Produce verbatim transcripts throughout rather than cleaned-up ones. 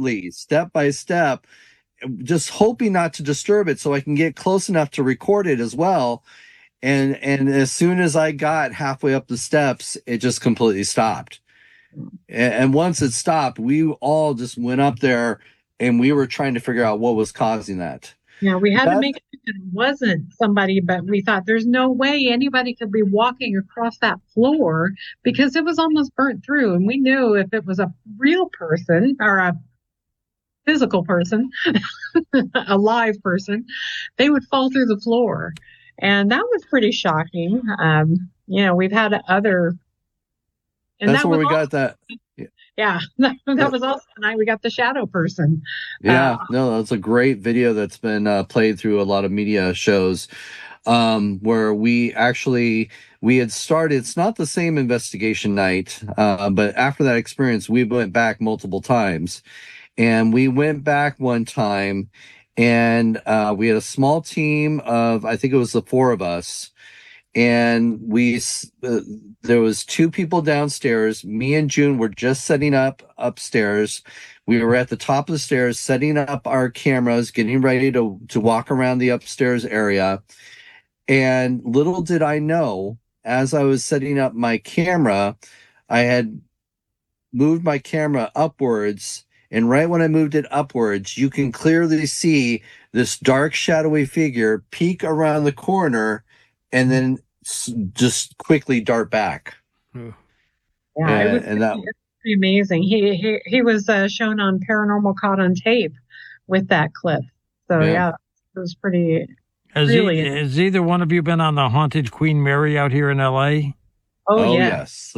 deliberately, step by step, just hoping not to disturb it so I can get close enough to record it as well. And and as soon as I got halfway up the steps, it just completely stopped. And, and once it stopped, we all just went up there and we were trying to figure out what was causing that. Yeah, we had to That make it it wasn't somebody, but we thought there's no way anybody could be walking across that floor because it was almost burnt through. And we knew if it was a real person or a physical person, a live person, they would fall through the floor. And that was pretty shocking. Um, you know, we've had other, and that's that where was we also, got that. yeah, that, that Uh, was also the night we got the shadow person. Uh, yeah, no, that's a great video that's been uh, played through a lot of media shows, um, where we actually we had started. It's not the same investigation night, uh, but after that experience, we went back multiple times, and we went back one time, and uh, we had a small team of, I think it was the four of us, and we uh, there was two people downstairs. Me and June were just setting up upstairs. We were at the top of the stairs setting up our cameras, getting ready to to walk around the upstairs area. And little did I know, as I was setting up my camera, I had moved my camera upwards, and right when I moved it upwards, you can clearly see this dark shadowy figure peek around the corner and then s- just quickly dart back. Oh. yeah, it And, was and that pretty, pretty amazing. He he he was uh, shown on Paranormal Caught on Tape with that clip. So yeah. yeah, it was pretty Has, really. e- has either one of you been on the haunted Queen Mary out here in L A? Oh Oh yeah, yes.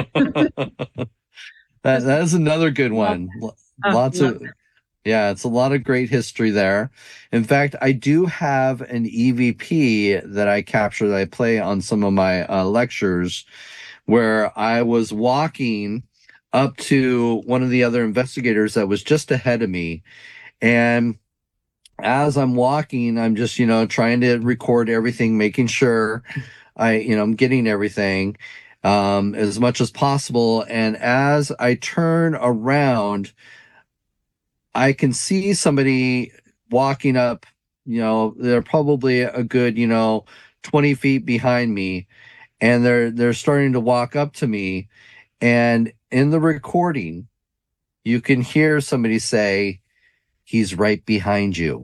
That that is another good one. L- oh, Lots love of Yeah, it's a lot of great history there. In fact, I do have an E V P that I capture that I play on some of my uh, lectures, where I was walking up to one of the other investigators that was just ahead of me. And as I'm walking, I'm just, you know, trying to record everything, making sure I, you know, I'm getting everything um, as much as possible. And as I turn around, I can see somebody walking up, you know, they're probably a good, you know, twenty feet behind me, and they're they're starting to walk up to me. And in the recording, you can hear somebody say, "He's right behind you."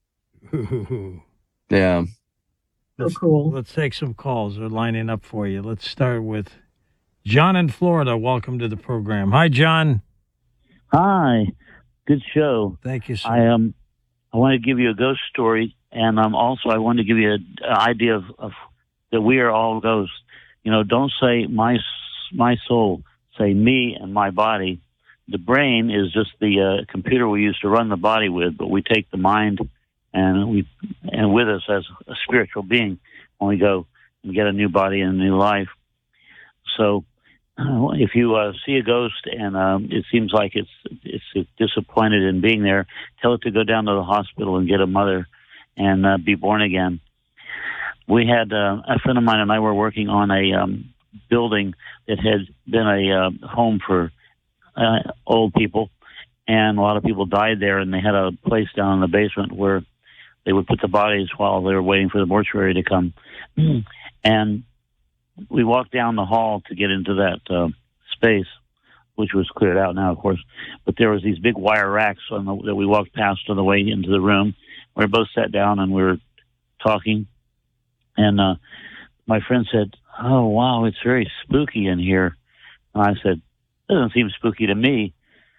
Yeah. so let's, cool. let's take some calls. They're lining up for you. Let's start with John in Florida. Welcome to the program. Hi, John. Hi, good show. Thank you, sir. I um, I want to give you a ghost story, and um, also I want to give you an idea of, of that we are all ghosts. You know, don't say my my soul. Say me and my body. The brain is just the uh, computer we use to run the body with, but we take the mind and we and with us as a spiritual being when we go and get a new body and a new life. So. Uh, if you uh, see a ghost and um, it seems like it's it's disappointed in being there, tell it to go down to the hospital and get a mother and uh, be born again. We had uh, a friend of mine and I were working on a um, building that had been a uh, home for uh, old people, and a lot of people died there, and they had a place down in the basement where they would put the bodies while they were waiting for the mortuary to come. And we walked down the hall to get into that uh, space, which was cleared out now, of course. But there was these big wire racks on the, that we walked past on the way into the room. We both sat down and we were talking. And uh, my friend said, "Oh, wow, it's very spooky in here." And I said, "It doesn't seem spooky to me."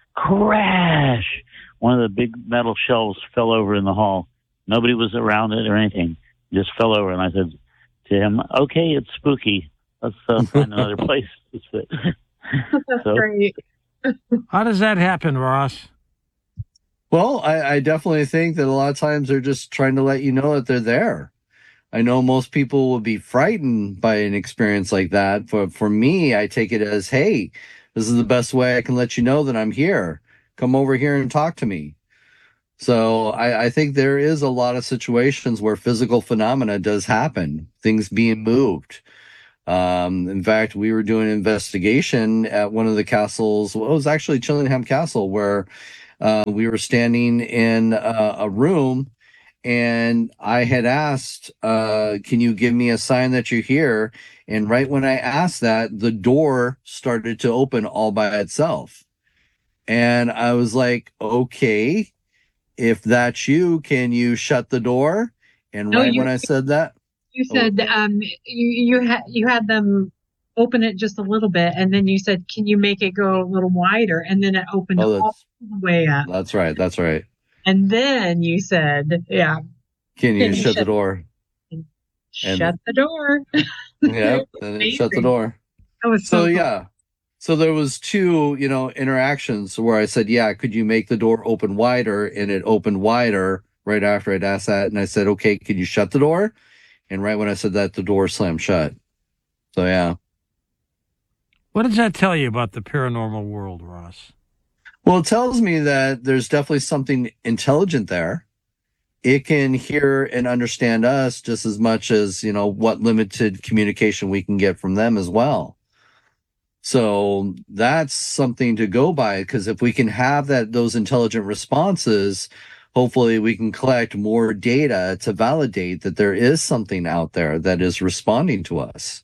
Crash! One of the big metal shelves fell over in the hall. Nobody was around it or anything. It just fell over. And I said to him, "Okay, it's spooky. Let's uh, find another place to sit." That's So- great. How does that happen, Ross? Well, I, I definitely think that a lot of times they're just trying to let you know that they're there. I know most people will be frightened by an experience like that. For for me, I take it as, hey, this is the best way I can let you know that I'm here. Come over here and talk to me. So I, I think there is a lot of situations where physical phenomena does happen, things being moved. Um, in fact, we were doing an investigation at one of the castles. Well, it was actually Chillingham Castle, where Uh, we were standing in uh, a room, and I had asked, uh, "Can you give me a sign that you're here?" And right when I asked that, the door started to open all by itself. And I was like, "Okay, if that's you, can you shut the door?" And No, right you when I said that, you oh, said um you you had you had them open it just a little bit, and then you said, "Can you make it go a little wider?" And then it opened oh, all that's the way up. that's right, that's right. And then you said, "Yeah, Can can you you shut the shut door? shut And the door?" yep, It was and it shut the amazing. door. That was So so cool. yeah, so there was two, you know, interactions where I said, "Yeah, could you make the door open wider?" And it opened wider right after I'd asked that, and I said, "Okay, can you shut the door?" And right when I said that, the door slammed shut. So yeah. What does that tell you about the paranormal world, Ross? Well, it tells me that there's definitely something intelligent there. It can hear and understand us just as much as, you know, what limited communication we can get from them as well. So that's something to go by, because if we can have that, those intelligent responses, hopefully we can collect more data to validate that there is something out there that is responding to us.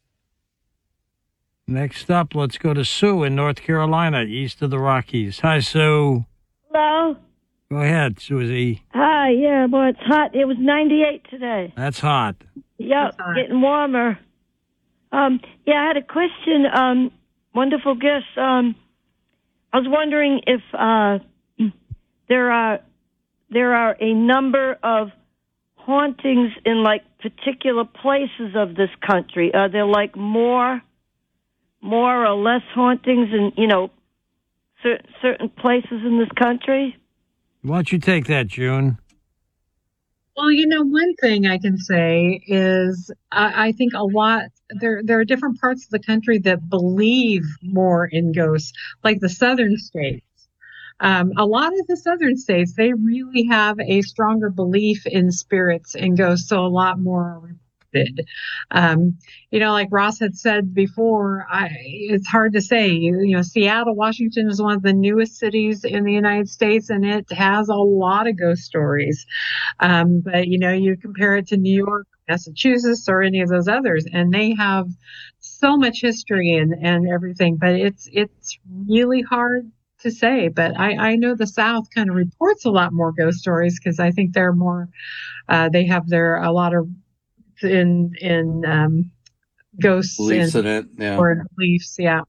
Next up, let's go to Sue in North Carolina, east of the Rockies. Hi, Sue. Hello. Go ahead, Susie. Hi. Yeah, boy, it's hot. It was ninety-eight today. That's hot. Yep, That's hot. getting warmer. Um, yeah, I had a question. Um, wonderful guest. Um, I was wondering if uh, there are there are a number of hauntings in like particular places of this country. Are there like more more or less hauntings in you know cer- certain places in this country? Why don't you take that, June? Well, you know, one thing I can say is I, I think a lot there there are different parts of the country that believe more in ghosts, like the southern states. Um, a lot of the southern states, they really have a stronger belief in spirits and ghosts, so a lot more are reported. Um, you know, like Ross had said before, I, it's hard to say. You, you know, Seattle, Washington is one of the newest cities in the United States, and it has a lot of ghost stories. Um, but, you know, you compare it to New York, Massachusetts, or any of those others, and they have so much history and, and everything, but it's it's really hard to say. But I, I know the South kind of reports a lot more ghost stories because I think they're more, uh, they have their, a lot of in, in, um, ghosts Beliefs in and it, yeah. or beliefs. Yeah.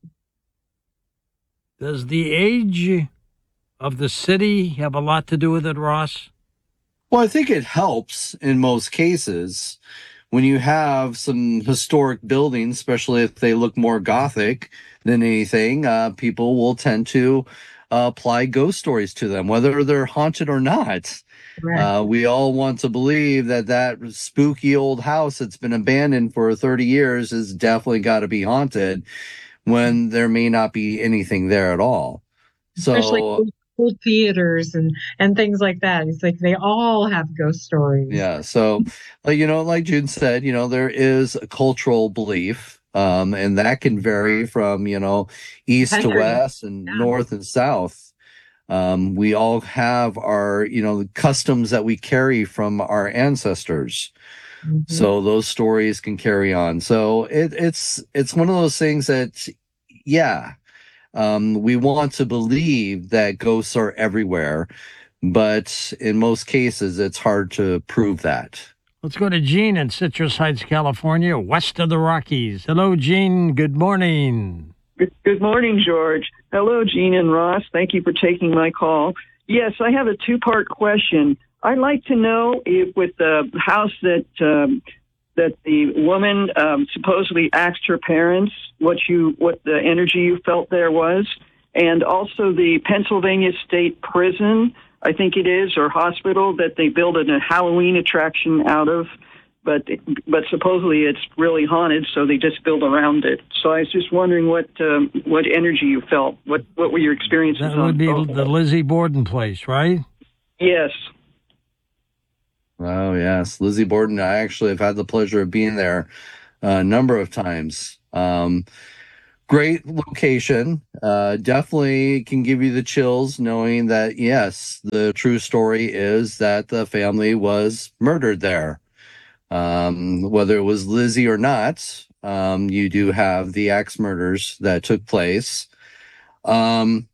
Does the age of the city have a lot to do with it, Ross? Well, I think it helps in most cases when you have some historic buildings, especially if they look more gothic than anything. Uh, people will tend to uh, apply ghost stories to them, whether they're haunted or not. Correct. Uh, we all want to believe that that spooky old house that's been abandoned for thirty years has definitely got to be haunted, when there may not be anything there at all. Especially So old, old theaters and, and things like that. It's like they all have ghost stories. yeah, so like you know, like June said, you know, there is a cultural belief, um, and that can vary from you know east to Country. west and Yeah. north and south. Um, we all have our you know customs that we carry from our ancestors. Mhm. So those stories can carry on. So it, it's it's one of those things that, yeah, um, we want to believe that ghosts are everywhere, but in most cases, it's hard to prove that. Let's go to Gene in Citrus Heights, California, west of the Rockies. Hello, Gene. Good morning. Good, good morning, George. Hello, Gene and Ross. Thank you for taking my call. Yes, I have a two-part question. I'd like to know if with the house that um, that the woman um, supposedly asked her parents what you what the energy you felt there was, and also the Pennsylvania State Prison, I think it is, or hospital that they built a Halloween attraction out of, but but supposedly it's really haunted, so they just build around it. So I was just wondering what um, what energy you felt. What what were your experiences? That on would be both? the Lizzie Borden place, right? Yes. Oh yes, Lizzie Borden. I actually have had the pleasure of being there a number of times. Um, Great location. Uh, definitely can give you the chills knowing that, yes, the true story is that the family was murdered there. Um, whether it was Lizzie or not, um, you do have the axe murders that took place. Um,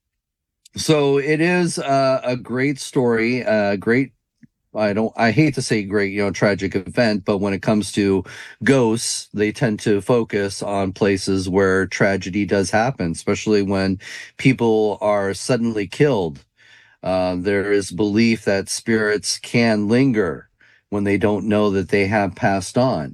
so it is a, a great story, a great I don't, I hate to say great, you know, tragic event, but when it comes to ghosts, they tend to focus on places where tragedy does happen, especially when people are suddenly killed. Uh, there is belief that spirits can linger when they don't know that they have passed on.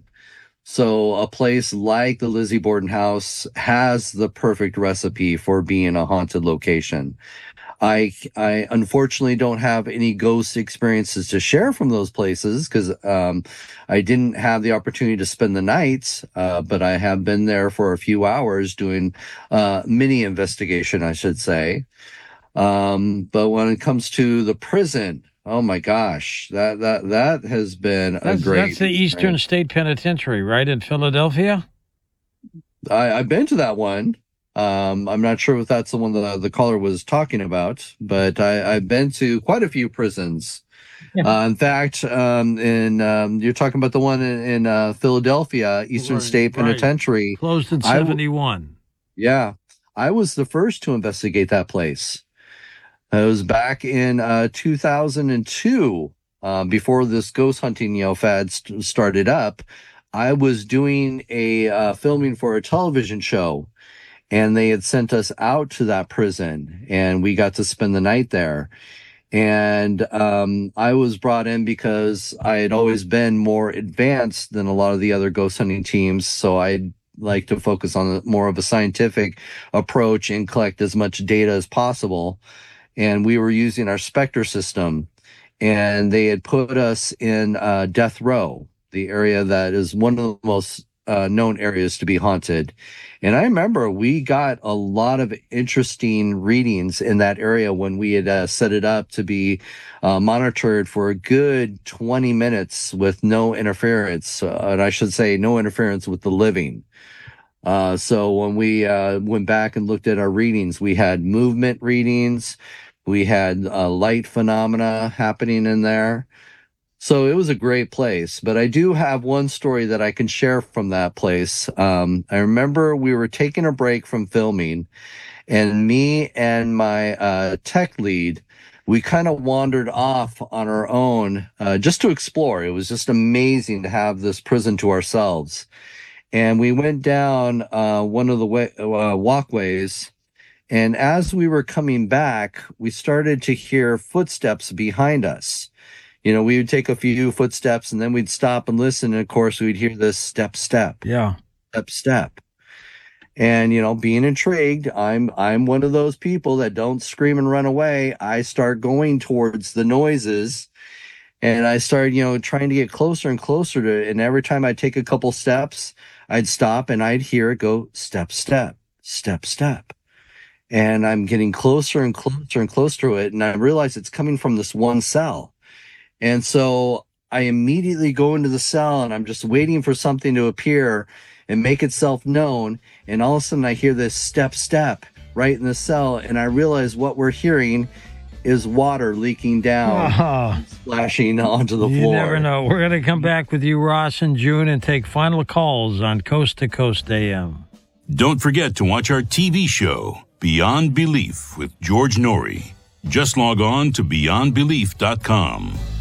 So a place like the Lizzie Borden house has the perfect recipe for being a haunted location. I, I unfortunately don't have any ghost experiences to share from those places because um, I didn't have the opportunity to spend the night, uh, but I have been there for a few hours doing uh, mini investigation, I should say. Um, but when it comes to the prison, oh my gosh, that that that has been that's, a great. That's the Eastern State Penitentiary, right, in Philadelphia? I, I've been to that one. Um, I'm not sure if that's the one that the caller was talking about, but I, I've been to quite a few prisons. Yeah. Uh, in fact, um, in um, you're talking about the one in, in uh, Philadelphia, Eastern right, State Penitentiary. Right. Closed in seventy-one. Yeah, I was the first to investigate that place. It was back in uh, two thousand two, uh, before this ghost hunting, you know, fad st- started up. I was doing a uh, filming for a television show. And they had sent us out to that prison, and we got to spend the night there. And um, I was brought in because I had always been more advanced than a lot of the other ghost hunting teams. So I'd like to focus on more of a scientific approach and collect as much data as possible. And we were using our Spectre system, and they had put us in uh, Death Row, the area that is one of the most uh, known areas to be haunted. And I remember we got a lot of interesting readings in that area when we had uh, set it up to be uh, monitored for a good twenty minutes with no interference. Uh, and I should say no interference with the living. Uh, so when we uh, went back and looked at our readings, we had movement readings. We had uh, light phenomena happening in there. So it was a great place, but I do have one story that I can share from that place. Um, I remember we were taking a break from filming, and me and my uh, tech lead, we kind of wandered off on our own uh, just to explore. It was just amazing to have this prison to ourselves. And we went down uh, one of the way, uh, walkways, and as we were coming back, we started to hear footsteps behind us. You know, we would take a few footsteps and then we'd stop and listen. And of course, we'd hear this step, step, yeah, step, step. And, you know, being intrigued, I'm, I'm one of those people that don't scream and run away. I start going towards the noises, and I started, you know, trying to get closer and closer to it. And every time I'd take a couple steps, I'd stop and I'd hear it go step, step, step, step. And I'm getting closer and closer and closer to it. And I realize it's coming from this one cell. And so I immediately go into the cell, and I'm just waiting for something to appear and make itself known. And all of a sudden I hear this step, step right in the cell. And I realize what we're hearing is water leaking down, oh, splashing onto the you floor. You never know. We're going to come back with you, Ross, in June and take final calls on Coast to Coast A M. Don't forget to watch our T V show, Beyond Belief with George Noory. Just log on to beyond belief dot com.